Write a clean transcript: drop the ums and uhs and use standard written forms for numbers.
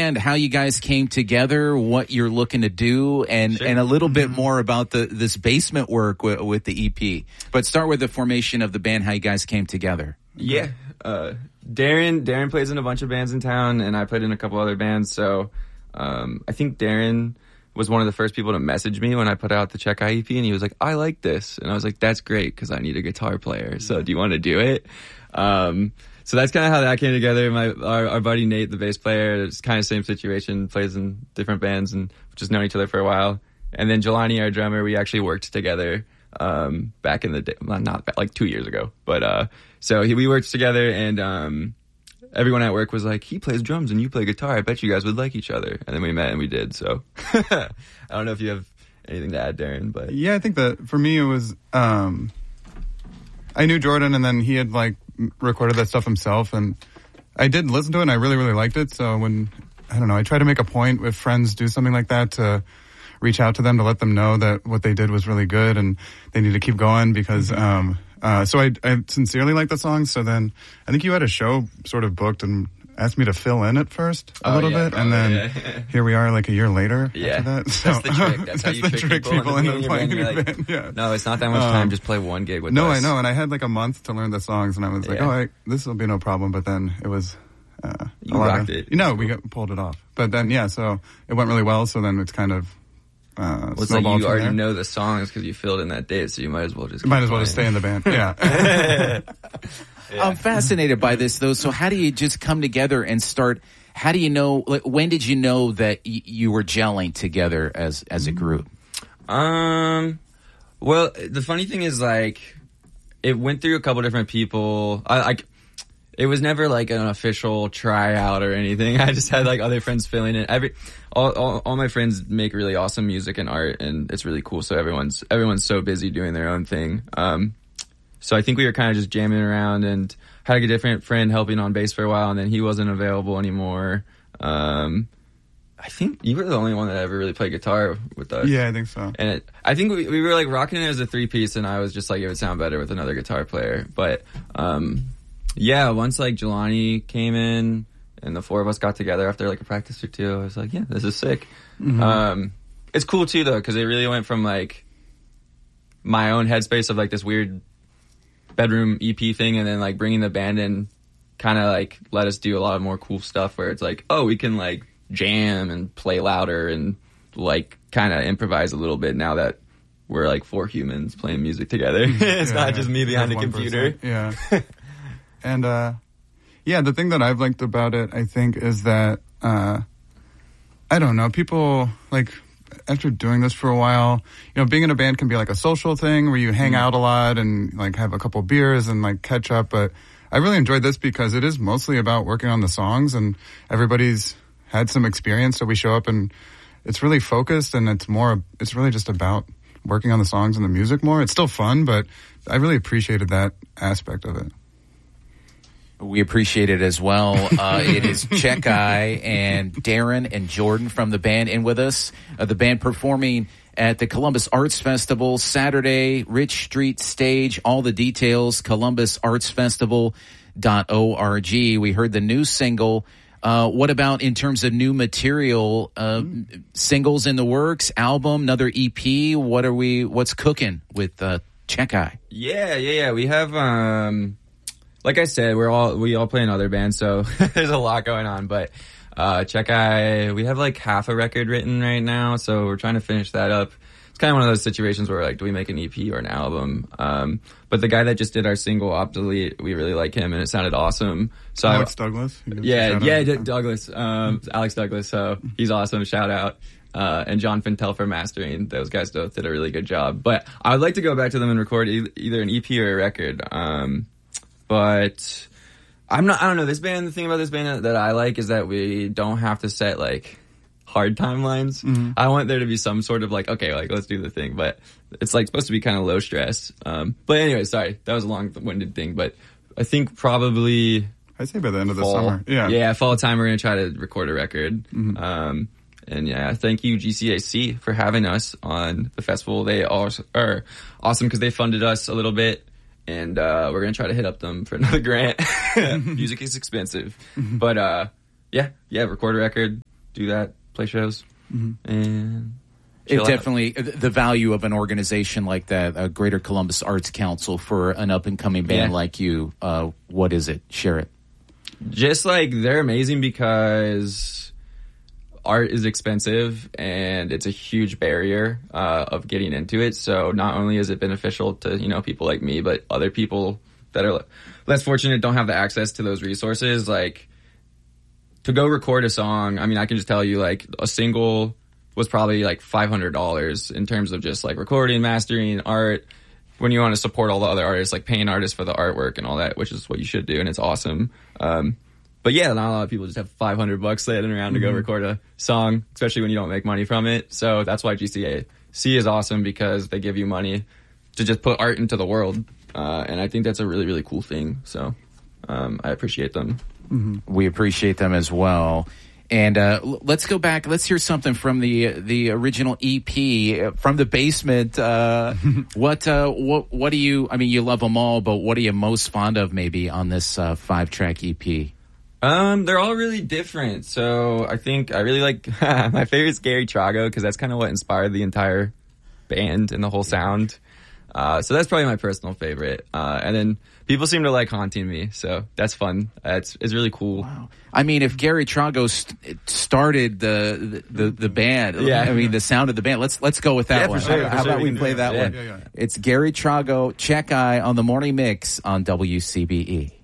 band, how you guys came together, what you're looking to do, and a little bit more about this basement work with the EP. But start with the formation of the band, how you guys came together. Yeah. Darren plays in a bunch of bands in town, and I played in a couple other bands. So I think Darren was one of the first people to message me when I put out the Check Eye EP, and he was like, I like this. And I was like, that's great, because I need a guitar player. So do you want to do it? So that's kind of how that came together. Our buddy Nate, the bass player, it's kind of same situation, plays in different bands and just known each other for a while. And then Jelani, our drummer, we actually worked together back in the day, well, not like 2 years ago. But so we worked together, and everyone at work was like, he plays drums and you play guitar. I bet you guys would like each other. And then we met and we did. So I don't know if you have anything to add, Darren, but yeah, I think that for me it was I knew Jordan, and then he had like recorded that stuff himself, and I did listen to it and I really, really liked it. So when, I don't know, I try to make a point if friends do something like that to reach out to them to let them know that what they did was really good and they need to keep going, because so I sincerely like the song. So then I think you had a show sort of booked and asked me to fill in at first a little bit, and then here we are like a year later after that. So, that's the trick. That's how you trick people into playing in your band. Yeah. No, it's not that much time. Just play one gig with us. No, I know. And I had like a month to learn the songs, and I was like, this will be no problem. But then it was you rocked it. We pulled it off. But then, so it went really well. So then it's kind of it's like you already know the songs because you filled in that date, so you might as well just stay in the band. Yeah. I'm fascinated by this, though. So how do you just come together and start? How do you know? Like, when did you know that you were gelling together as a group? Well, the funny thing is, like, it went through a couple different people. It was never like an official tryout or anything. I just had like other friends filling in. All my friends make really awesome music and art, and it's really cool. So everyone's so busy doing their own thing. So I think we were kind of just jamming around, and had a different friend helping on bass for a while, and then he wasn't available anymore. I think you were the only one that ever really played guitar with us. Yeah, I think so. And I think we were like rocking it as a 3-piece, and I was just like, it would sound better with another guitar player. But once like Jelani came in and the four of us got together after like a practice or two, I was like, yeah, this is sick. Mm-hmm. It's cool too though, because it really went from like my own headspace of like this weird bedroom EP thing, and then like bringing the band in kind of like let us do a lot of more cool stuff where it's like, oh, we can like jam and play louder and like kind of improvise a little bit now that we're like four humans playing music together. It's not just me behind a computer. Person. Yeah. And the thing that I've liked about it, I think, is that I don't know, people like after doing this for a while, being in a band can be like a social thing where you hang out a lot and like have a couple beers and like catch up. But I really enjoyed this because it is mostly about working on the songs, and everybody's had some experience. So we show up and it's really focused, and it's really just about working on the songs and the music more. It's still fun, but I really appreciated that aspect of it. We appreciate it as well. It is Check Eye and Darren and Jordan from the band in with us. The band performing at the Columbus Arts Festival Saturday, Rich Street Stage. All the details, columbusartsfestival.org. We heard the new single. What about in terms of new material, singles in the works, album, another EP? What's cooking with Check Eye? Yeah. We have like I said, we all play in other bands, so there's a lot going on. But Check Eye, we have like half a record written right now, so we're trying to finish that up. It's kind of one of those situations where like, do we make an EP or an album? But the guy that just did our single Obsolete, we really like him, and it sounded awesome. So Alex Douglas? Douglas, Alex Douglas. So he's awesome. Shout out. And John Fintel for mastering. Those guys both did a really good job. But I would like to go back to them and record either an EP or a record. But I don't know, this band, the thing about this band that I like is that we don't have to set like hard timelines. Mm-hmm. I want there to be some sort of like, okay, like let's do the thing, but it's like supposed to be kind of low stress. But anyway, sorry, that was a long-winded thing, but I think probably I'd say by the end of the fall. Summer. Yeah, fall time we're going to try to record a record. Mm-hmm. And yeah, thank you GCAC for having us on the festival. They are awesome because they funded us a little bit. And we're going to try to hit up them for another grant. Music is expensive. But yeah, record a record. do that, play shows, and It chill out. definitely the value of an organization like that, a Greater Columbus Arts Council for an up and coming band Yeah. like you. What is it? Share it. Just like they're amazing because art is expensive and it's a huge barrier of getting into it. So not only is it beneficial to, you know, people like me, but other people that are less fortunate don't have the access to those resources. Like to go record a song, I mean, I can just tell you like a single was probably like $500 in terms of just like recording, mastering, art. When you want to support all the other artists, like paying artists for the artwork and all that, which is what you should do, and it's awesome. But yeah, not a lot of people just have $500 laying around to go record a song, especially when you don't make money from it. So that's why GCAC is awesome, because they give you money to just put art into the world. And I think that's a really, really cool thing. So I appreciate them. We appreciate them as well. And let's go back. Let's hear something from the original EP, From the Basement. What do you? I mean, you love them all, but what are you most fond of maybe on this 5-track EP? They're all really different. So I think I really like my favorite's Gary Trago, because that's kind of what inspired the entire band and the whole sound. So that's probably my personal favorite. And then people seem to like Haunting Me, so that's fun. It's really cool. Wow. I mean, if Gary Trago started the band, Yeah. I mean, the sound of the band, let's go with that Yeah, for one. sure, How for sure. about we We can play do that that. one? Yeah. It's Gary Trago, Check Eye on the Morning Mix on WCBE.